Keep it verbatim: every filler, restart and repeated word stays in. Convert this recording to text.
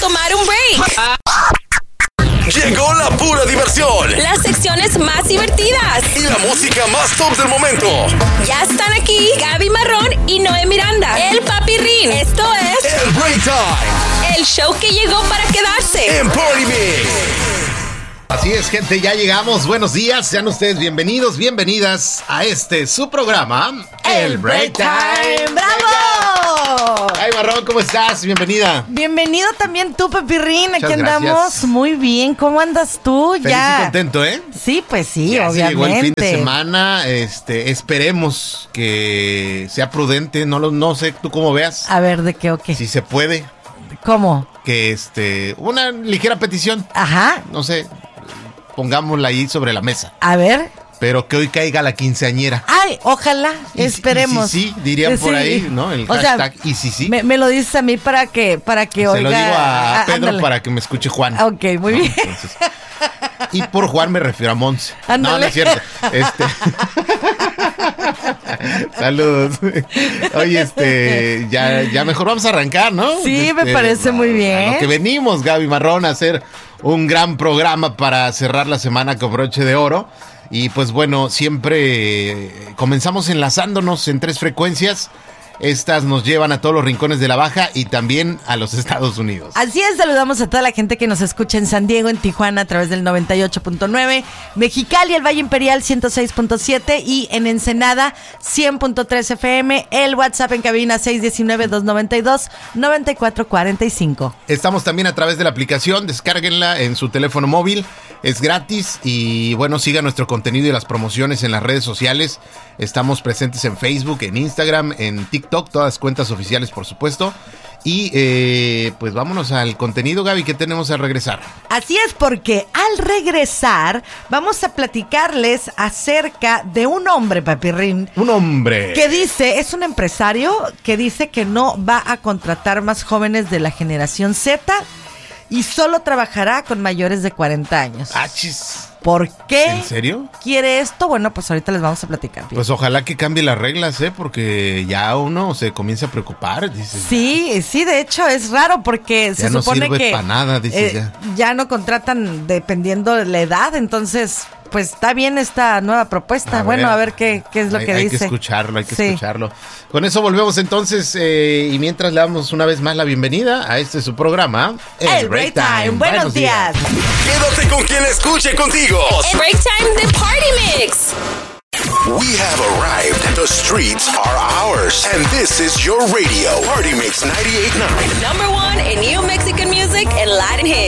tomar un break. Llegó la pura diversión. Las secciones más divertidas. Y la música más top del momento. Ya están aquí Gaby Marrón y Noé Miranda. El Papirrín. Esto es... El Break Time. El show que llegó para quedarse. En Party Mix. Así es, gente, ya llegamos. Buenos días, sean ustedes bienvenidos, bienvenidas a este, su programa, El Break Time. ¡Bravo! Ay, Marrón, ¿cómo estás? Bienvenida. Bienvenido también tú, Pepirrín. Aquí Muchas andamos gracias. muy bien. ¿Cómo andas tú? Feliz ya. y contento, ¿eh? Sí, pues sí, Ya se obviamente. llegó el fin de semana, este, esperemos que sea prudente, no lo, no sé, tú cómo veas, A ver, ¿de qué o qué? si se puede, ¿Cómo? que este, una ligera petición, Ajá. no sé, pongámosla ahí sobre la mesa, A ver. pero que hoy caiga la quinceañera. Ay, ojalá. Y si- esperemos. Y si sí, dirían por Sí. ahí, ¿no? El O sea, hashtag y si sí. Me, me lo dices a mí para que, para que Se oiga. lo digo a ah, Pedro ándale. para que me escuche Juan. Ok, muy ¿no? bien. Entonces, y por Juan me refiero a Monse. No, Ándale. no es cierto. Este... Saludos. Oye, este, ya, ya mejor vamos a arrancar, ¿no? Sí, me Este, parece muy a- bien. A lo que venimos, Gaby Marrón, a hacer un gran programa para cerrar la semana con broche de oro. Y pues bueno, siempre eh, comenzamos enlazándonos en tres frecuencias. Estas nos llevan a todos los rincones de la Baja y también a los Estados Unidos. Así es, saludamos a toda la gente que nos escucha en San Diego, en Tijuana a través del noventa y ocho punto nueve, Mexicali, el Valle Imperial ciento seis punto siete y en Ensenada cien punto tres F M, el WhatsApp en cabina seis uno nueve, dos nueve dos, nueve cuatro cuatro cinco. Estamos también a través de la aplicación, descárguenla en su teléfono móvil, es gratis y bueno, sigan nuestro contenido y las promociones en las redes sociales. Estamos presentes en Facebook, en Instagram, en TikTok, todas cuentas oficiales por supuesto. Y eh, pues vámonos al contenido, Gaby, ¿qué tenemos al regresar? Así es, porque al regresar vamos a platicarles acerca de un hombre, Papirrín, Un hombre. que dice, es un empresario que dice que no va a contratar más jóvenes de la generación Z y solo trabajará con mayores de cuarenta años. Achis. ¿Por qué ¿En serio? quiere esto? Bueno, pues ahorita les vamos a platicar. Pues ojalá que cambie las reglas, ¿eh? Porque ya uno se comienza a preocupar, dices. Sí, sí, de hecho es raro porque se Ya no supone sirve que pa' nada, dices, eh, ya. ya no contratan dependiendo de la edad, entonces pues está bien esta nueva propuesta. A bueno, ver. a ver qué, qué es lo hay, que hay dice. que escucharlo, hay que Sí. escucharlo. Con eso volvemos entonces eh, y mientras le damos una vez más la bienvenida a este su programa, El Break Time. Buenos días. Quédate con quien escuche contigo. El Break Time de Party Mix. We have arrived. The streets are ours. And this is your radio. Party Mix ninety-eight point nine. Number one in new Mexican music and Latin hits.